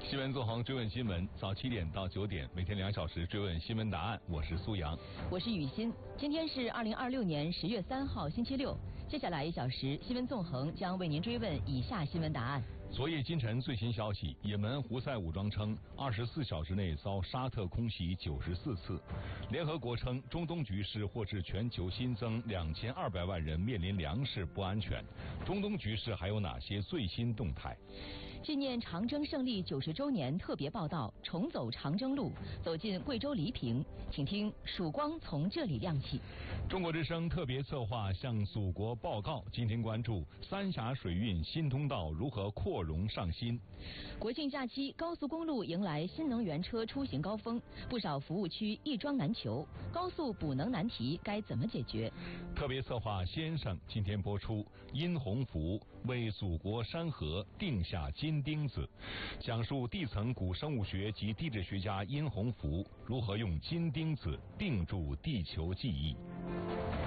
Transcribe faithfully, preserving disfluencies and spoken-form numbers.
新闻纵横追问新闻，早七点到九点，每天两小时追问新闻答案。我是苏阳， 我是雨欣。今天是二零二六年十月三号，星期六。接下来一小时，新闻纵横将为您追问以下新闻答案。 昨夜今晨最新消息，也门胡塞武装称，二十四小时内遭沙特空袭九十四次。联合国称，中东局势或致全球新增两千二百万人面临粮食不安全。中东局势还有哪些最新动态？ 纪念长征胜利九十周年特别报道，重走长征路，走进贵州黎平，请听曙光从这里亮起。 中国之声特别策划向祖国报告，今天关注三峡水运新通道如何扩容上新。 国庆假期，高速公路迎来新能源车出行高峰，不少服务区一桩难求，高速补能难题该怎么解决？ 特别策划先生今天播出，殷洪福为祖国山河定下金钉子，讲述地层古生物学及地质学家殷洪福如何用金钉子定住地球记忆。